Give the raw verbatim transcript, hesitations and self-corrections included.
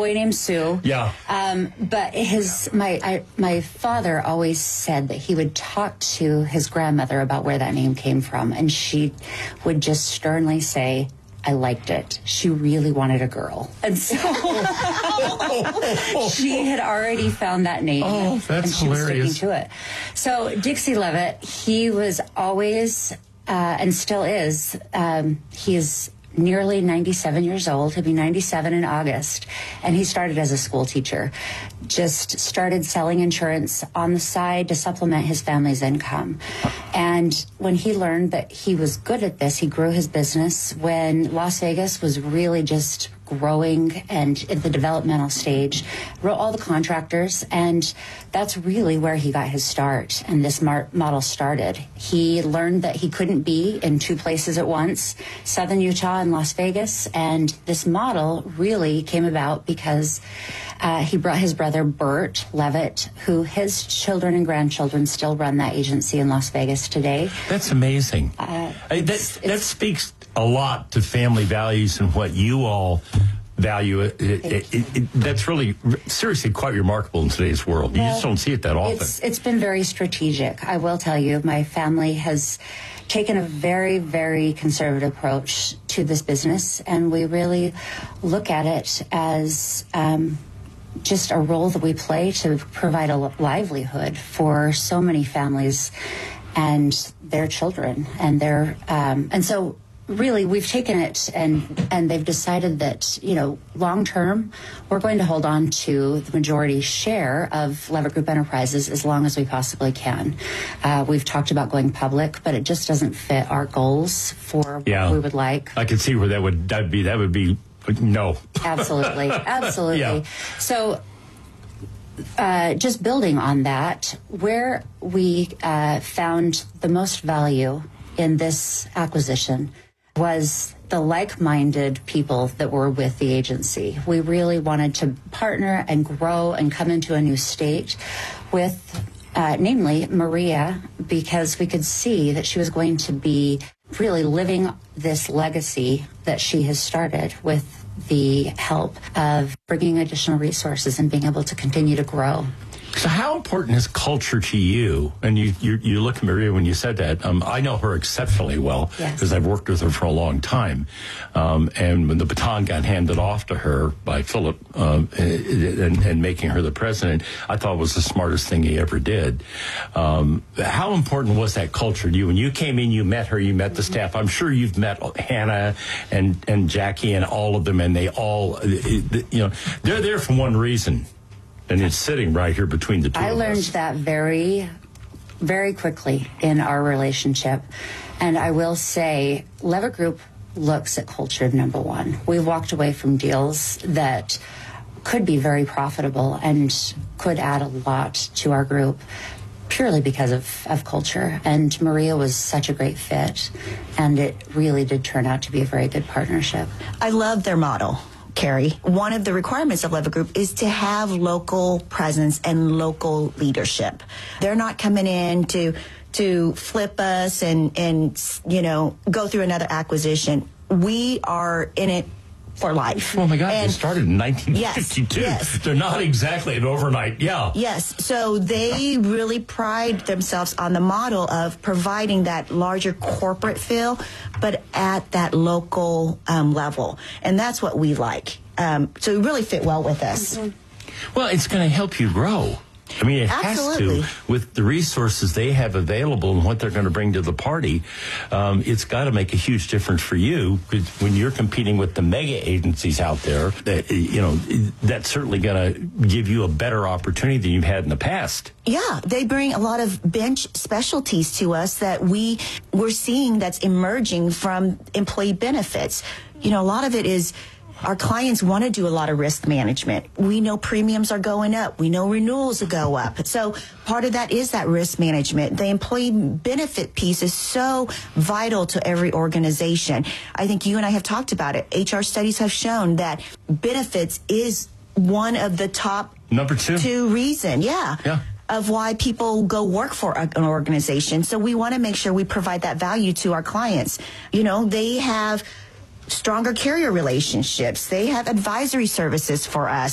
boy named Sue. Yeah. Um, but his my I, my father always said that he would talk to his grandmother about where that name came from, and she would just sternly say, I liked it. She really wanted a girl. And so she had already found that name. Oh, that's and she hilarious. was sticking to it. So Dixie Levitt, he was always, uh, and still is, um, he is nearly ninety-seven years old. He'll be ninety-seven in August. And he started as a school teacher. Just started selling insurance on the side to supplement his family's income. And when he learned that he was good at this, he grew his business when Las Vegas was really just growing and at the developmental stage, wrote all the contractors, and that's really where he got his start. And this mar- model started. He learned that he couldn't be in two places at once, Southern Utah and Las Vegas, and this model really came about because uh, he brought his brother Bert Levitt, who his children and grandchildren still run that agency in Las Vegas today. That's amazing. Uh, I, that, it's, that it's, speaks a lot to family values and what you all value. It, it, it, it, that's really, seriously, quite remarkable in today's world. You well, just don't see it that often. It's, it's been very strategic. I will tell you, my family has taken a very, very conservative approach to this business, and we really look at it as um, just a role that we play to provide a livelihood for so many families and their children, and their um, and so. Really, we've taken it and and they've decided that, you know, long term, we're going to hold on to the majority share of Levitt Group Enterprises as long as we possibly can. Uh, we've talked about going public, but it just doesn't fit our goals for yeah. what we would like. I could see where that would that'd be. That would be no. Absolutely, absolutely. Yeah. So. Uh, just building on that, where we uh, found the most value in this acquisition was the like-minded people that were with the agency. We really wanted to partner and grow and come into a new state with, uh, namely, Maria, because we could see that she was going to be really living this legacy that she has started with the help of bringing additional resources and being able to continue to grow. So how important is culture to you? And you you, you look at Maria when you said that. Um, I know her exceptionally well because yes. I've worked with her for a long time. Um, and when the baton got handed off to her by Philip um, and, and making her the president, I thought it was the smartest thing he ever did. Um, how important was that culture to you? When you came in, you met her, you met the staff. I'm sure you've met Hannah and, and Jackie and all of them, and they all, you know, they're there for one reason. And it's sitting right here between the two I of learned us. that very, very quickly in our relationship. And I will say, Levitt Group looks at culture number one. We walked away from deals that could be very profitable and could add a lot to our group purely because of, of culture. And Maria was such a great fit. And it really did turn out to be a very good partnership. I love their model, Carrie. One of the requirements of Levitt Group is to have local presence and local leadership. They're not coming in to to flip us and, and you know, go through another acquisition. We are in it for life. Oh, my God. And they started in nineteen fifty-two. Yes, yes. They're not exactly an overnight, yeah. Yes. So they really pride themselves on the model of providing that larger corporate feel, but at that local um, level. And that's what we like. Um, so it really fit well with us. Well, it's going to help you grow. I mean, it Absolutely. has to, with the resources they have available and what they're going to bring to the party. Um, it's got to make a huge difference for you, because when you're competing with the mega agencies out there, that, you know, that's certainly going to give you a better opportunity than you've had in the past. Yeah, they bring a lot of bench specialties to us that we we're seeing that's emerging from employee benefits. You know, a lot of it is our clients want to do a lot of risk management. We know premiums are going up. We know renewals will go up. So part of that is that risk management. The employee benefit piece is so vital to every organization. I think you and I have talked about it. H R studies have shown that benefits is one of the top Number two. two reason. Yeah. Yeah. Of why people go work for an organization. So we want to make sure we provide that value to our clients. You know, they have stronger carrier relationships. They have advisory services for us.